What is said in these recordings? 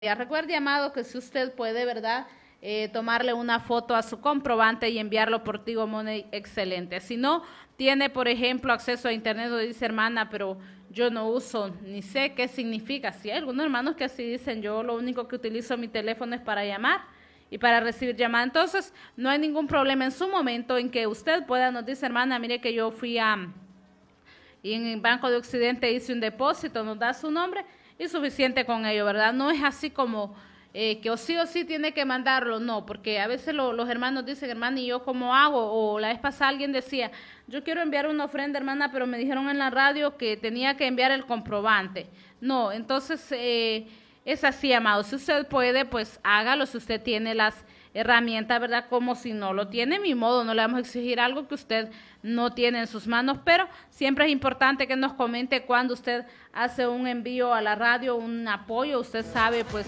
Ya recuerde, amado, que si usted puede, ¿verdad? Tomarle una foto a su comprobante y enviarlo por Tigo Money, excelente. Si no tiene, por ejemplo, acceso a internet, o dice, hermana, pero yo no uso, ni sé qué significa. Si hay algunos hermanos que así dicen, yo lo único que utilizo mi teléfono es para llamar y para recibir llamadas. Entonces, no hay ningún problema en su momento en que usted pueda, nos dice, hermana, mire que yo fui y en el Banco de Occidente hice un depósito, nos da su nombre y suficiente con ello, ¿verdad? No es así como que o sí tiene que mandarlo, no, porque a veces los hermanos dicen, hermana, ¿y yo cómo hago? O la vez pasada alguien decía, yo quiero enviar una ofrenda, hermana, pero me dijeron en la radio que tenía que enviar el comprobante. No, entonces es así, amado. Si usted puede, pues hágalo, si usted tiene las herramientas, ¿verdad? Como si no lo tiene, mi modo, no le vamos a exigir algo que usted no tiene en sus manos, pero siempre es importante que nos comente cuando usted hace un envío a la radio, un apoyo. Usted sabe, pues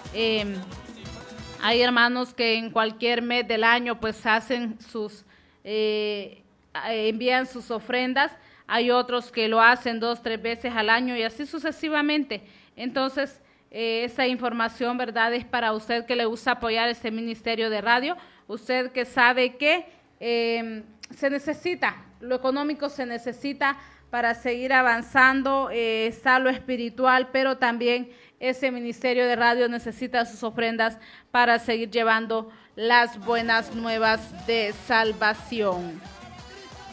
hay hermanos que en cualquier mes del año pues hacen sus envían sus ofrendas, hay otros que lo hacen 2-3 veces al año y así sucesivamente. Entonces esa información, ¿verdad?, es para usted que le gusta apoyar este ministerio de radio, usted que sabe que se necesita, lo económico se necesita para seguir avanzando, está lo espiritual, pero también ese ministerio de radio necesita sus ofrendas para seguir llevando las buenas nuevas de salvación.